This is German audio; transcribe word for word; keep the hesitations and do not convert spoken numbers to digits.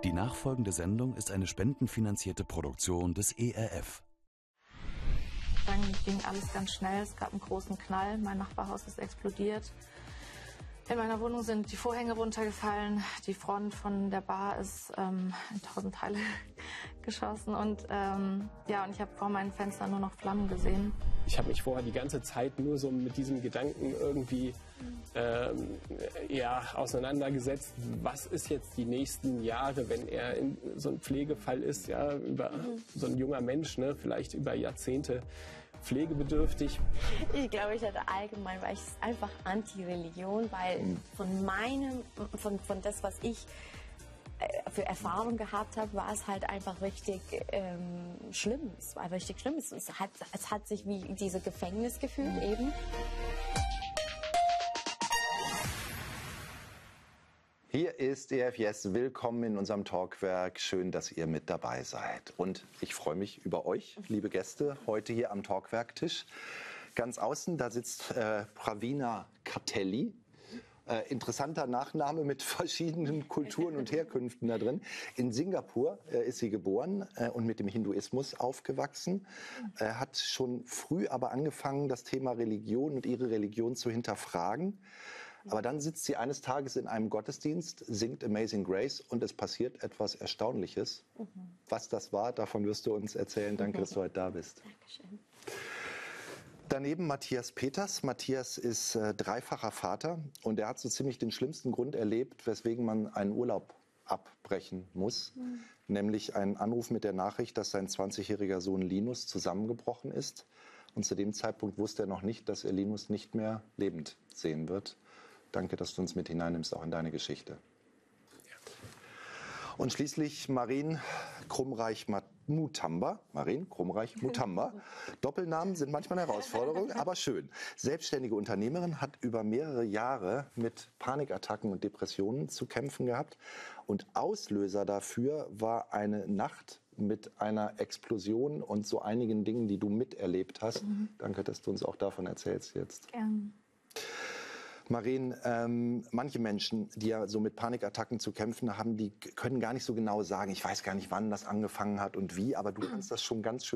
Die nachfolgende Sendung ist eine spendenfinanzierte Produktion des E R F. Dann ging alles ganz schnell, es gab einen großen Knall, mein Nachbarhaus ist explodiert. In meiner Wohnung sind die Vorhänge runtergefallen, die Front von der Bar ist ähm, in tausend Teile geschossen und ähm, ja, und ich habe vor meinen Fenstern nur noch Flammen gesehen. Ich habe mich vorher die ganze Zeit nur so mit diesem Gedanken irgendwie ähm, ja, auseinandergesetzt, was ist jetzt die nächsten Jahre, wenn er in so ein Pflegefall ist, ja, über mhm. so ein junger Mensch, ne, vielleicht über Jahrzehnte pflegebedürftig. Ich glaube, ich hatte allgemein, weil ich einfach Anti-Religion, weil von meinem, von, von das, was ich für Erfahrung gehabt habe, war es halt einfach richtig ähm, schlimm. Es war richtig schlimm. Es, es, hat, es hat sich wie diese Gefängnisgefühl mhm. eben. Hier ist E R F Yes. Willkommen in unserem Talkwerk. Schön, dass ihr mit dabei seid. Und ich freue mich über euch, liebe Gäste, heute hier am Talkwerktisch. Ganz außen, da sitzt äh, Pravina Kartelli. Äh, interessanter Nachname mit verschiedenen Kulturen und Herkünften da drin. In Singapur äh, ist sie geboren äh, und mit dem Hinduismus aufgewachsen. Äh, hat schon früh aber angefangen, das Thema Religion und ihre Religion zu hinterfragen. Aber dann sitzt sie eines Tages in einem Gottesdienst, singt Amazing Grace und es passiert etwas Erstaunliches. Mhm. Was das war, davon wirst du uns erzählen. Danke, dass du heute da bist. Dankeschön. Daneben Matthias Peters. Matthias ist äh, dreifacher Vater und er hat so ziemlich den schlimmsten Grund erlebt, weswegen man einen Urlaub abbrechen muss. Mhm. Nämlich einen Anruf mit der Nachricht, dass sein zwanzigjähriger Sohn Linus zusammengebrochen ist. Und zu dem Zeitpunkt wusste er noch nicht, dass er Linus nicht mehr lebend sehen wird. Danke, dass du uns mit hineinnimmst, auch in deine Geschichte. Und schließlich Marien Krumreich-Mutamba. Marien Krumreich-Mutamba. Doppelnamen sind manchmal eine Herausforderung, aber schön. Selbstständige Unternehmerin, hat über mehrere Jahre mit Panikattacken und Depressionen zu kämpfen gehabt. Und Auslöser dafür war eine Nacht mit einer Explosion und so einigen Dingen, die du miterlebt hast. Mhm. Danke, dass du uns auch davon erzählst jetzt. Gern. Marien, ähm, manche Menschen, die ja so mit Panikattacken zu kämpfen haben, die können gar nicht so genau sagen, ich weiß gar nicht, wann das angefangen hat und wie, aber du kannst das schon ganz schön